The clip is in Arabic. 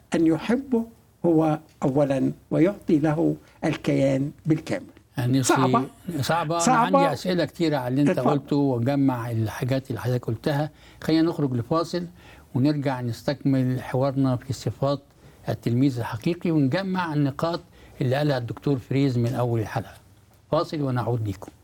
أن يحبه هو أولا ويعطي له الكيان بالكامل. يعني صعبة. أنا عندي أسئلة كتيرة على اللي أنت قلته وجمع الحاجات اللي حضرتك قلتها. خلينا نخرج لفاصل ونرجع نستكمل حوارنا في صفات التلميذ الحقيقي ونجمع النقاط اللي قالها الدكتور فريز من أول الحلقة. فاصل ونعود لكم.